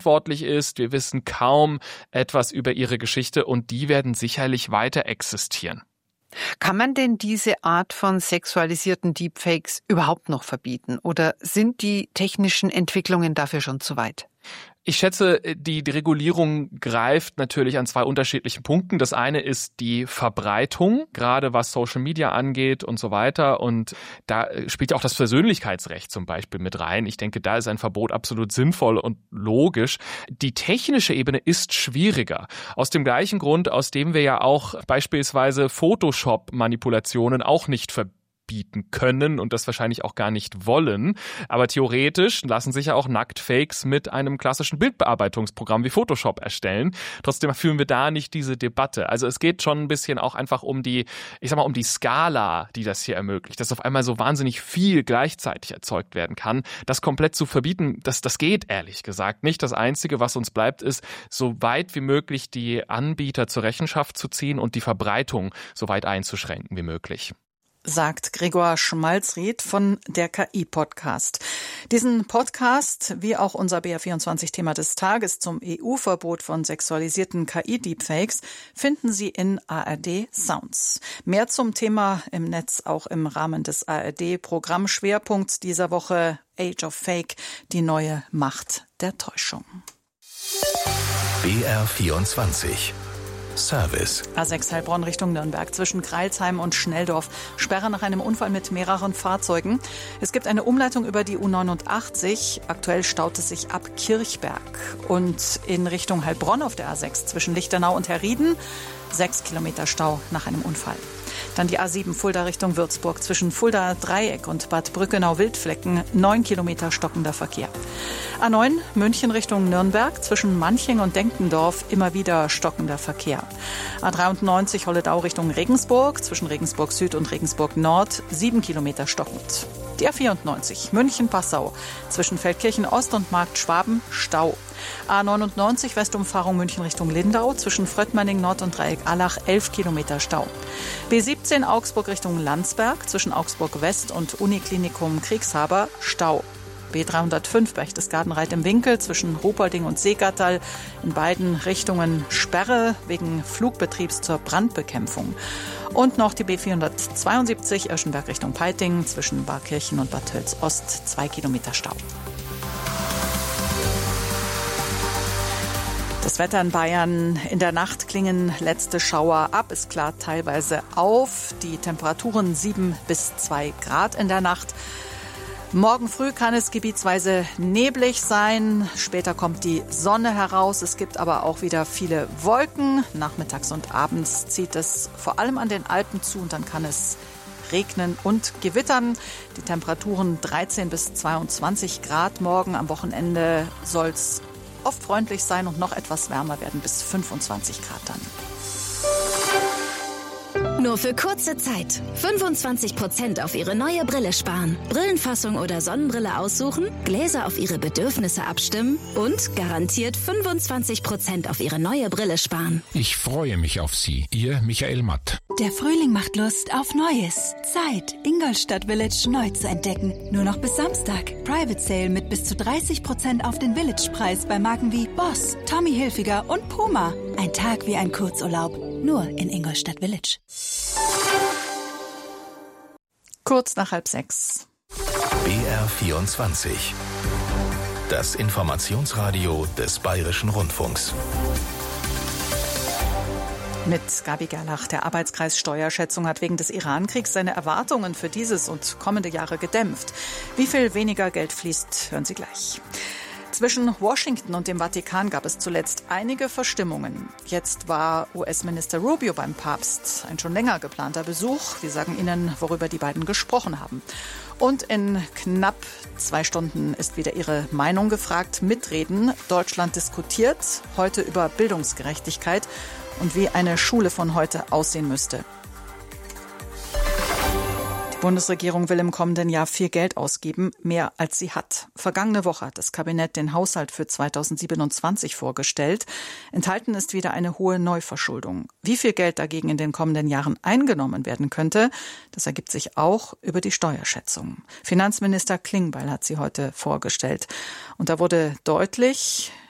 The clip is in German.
verantwortlich ist. Wir wissen kaum etwas über ihre Geschichte und die werden sicherlich weiter existieren. Kann man denn diese Art von sexualisierten Deepfakes überhaupt noch verbieten? Oder sind die technischen Entwicklungen dafür schon zu weit? Ich schätze, die Regulierung greift natürlich an zwei unterschiedlichen Punkten. Das eine ist die Verbreitung, gerade was Social Media angeht und so weiter. Und da spielt ja auch das Persönlichkeitsrecht zum Beispiel mit rein. Ich denke, da ist ein Verbot absolut sinnvoll und logisch. Die technische Ebene ist schwieriger. Aus dem gleichen Grund, aus dem wir ja auch beispielsweise Photoshop-Manipulationen auch nicht verbieten können und das wahrscheinlich auch gar nicht wollen. Aber theoretisch lassen sich ja auch Nacktfakes mit einem klassischen Bildbearbeitungsprogramm wie Photoshop erstellen. Trotzdem führen wir da nicht diese Debatte. Also es geht schon ein bisschen auch einfach um die Skala, die das hier ermöglicht, dass auf einmal so wahnsinnig viel gleichzeitig erzeugt werden kann. Das komplett zu verbieten, das geht ehrlich gesagt nicht. Das Einzige, was uns bleibt, ist, so weit wie möglich die Anbieter zur Rechenschaft zu ziehen und die Verbreitung so weit einzuschränken wie möglich. Sagt Gregor Schmalzried von der KI-Podcast. Diesen Podcast, wie auch unser BR24-Thema des Tages zum EU-Verbot von sexualisierten KI-Deepfakes, finden Sie in ARD Sounds. Mehr zum Thema im Netz auch im Rahmen des ARD-Programmschwerpunkts dieser Woche Age of Fake, die neue Macht der Täuschung. BR24 Service. A6 Heilbronn Richtung Nürnberg zwischen Kreilsheim und Schnelldorf. Sperre nach einem Unfall mit mehreren Fahrzeugen. Es gibt eine Umleitung über die U89. Aktuell staut es sich ab Kirchberg. Und in Richtung Heilbronn auf der A6 zwischen Lichtenau und Herrieden 6 Kilometer Stau nach einem Unfall. Dann die A7 Fulda Richtung Würzburg zwischen Fulda Dreieck und Bad Brückenau-Wildflecken 9 Kilometer stockender Verkehr. A9 München Richtung Nürnberg zwischen Manching und Denkendorf immer wieder stockender Verkehr. A93 Holledau Richtung Regensburg zwischen Regensburg Süd und Regensburg Nord 7 Kilometer stockend. Die A94 München-Passau zwischen Feldkirchen Ost und Markt Schwaben Stau. A99 Westumfahrung München Richtung Lindau zwischen Fröttmanning Nord und Dreieck Allach 11 Kilometer Stau. B17 Augsburg Richtung Landsberg zwischen Augsburg West und Uniklinikum Kriegshaber Stau. B305 Berchtesgaden-Reit im Winkel zwischen Ruhpolding und Seegattal in beiden Richtungen Sperre wegen Flugbetriebs zur Brandbekämpfung. Und noch die B472 Irschenberg Richtung Peiting zwischen Barkirchen und Bad Tölz Ost 2 Kilometer Stau. Das Wetter in Bayern. In der Nacht klingen letzte Schauer ab. Es klart teilweise auf. Die Temperaturen 7 bis 2 Grad in der Nacht. Morgen früh kann es gebietsweise neblig sein. Später kommt die Sonne heraus. Es gibt aber auch wieder viele Wolken. Nachmittags und abends zieht es vor allem an den Alpen zu und dann kann es regnen und gewittern. Die Temperaturen 13 bis 22 Grad morgen. Am Wochenende soll es oft freundlich sein und noch etwas wärmer werden, bis 25 Grad dann. Nur für kurze Zeit. 25% auf Ihre neue Brille sparen. Brillenfassung oder Sonnenbrille aussuchen, Gläser auf Ihre Bedürfnisse abstimmen und garantiert 25% auf Ihre neue Brille sparen. Ich freue mich auf Sie. Ihr Michael Matt. Der Frühling macht Lust auf Neues. Zeit, Ingolstadt Village neu zu entdecken. Nur noch bis Samstag. Private Sale mit bis zu 30% auf den Village-Preis bei Marken wie Boss, Tommy Hilfiger und Puma. Ein Tag wie ein Kurzurlaub. Nur in Ingolstadt Village. Kurz nach 5:30. BR24. Das Informationsradio des Bayerischen Rundfunks. Mit Gabi Gerlach. Der Arbeitskreis Steuerschätzung hat wegen des Iran-Kriegs seine Erwartungen für dieses und kommende Jahre gedämpft. Wie viel weniger Geld fließt, hören Sie gleich. Zwischen Washington und dem Vatikan gab es zuletzt einige Verstimmungen. Jetzt war US-Minister Rubio beim Papst. Ein schon länger geplanter Besuch. Wir sagen Ihnen, worüber die beiden gesprochen haben. Und in knapp 2 Stunden ist wieder Ihre Meinung gefragt. Mitreden. Deutschland diskutiert heute über Bildungsgerechtigkeit und wie eine Schule von heute aussehen müsste. Die Bundesregierung will im kommenden Jahr viel Geld ausgeben, mehr als sie hat. Vergangene Woche hat das Kabinett den Haushalt für 2027 vorgestellt. Enthalten ist wieder eine hohe Neuverschuldung. Wie viel Geld dagegen in den kommenden Jahren eingenommen werden könnte, das ergibt sich auch über die Steuerschätzung. Finanzminister Klingbeil hat sie heute vorgestellt. Und da wurde deutlich,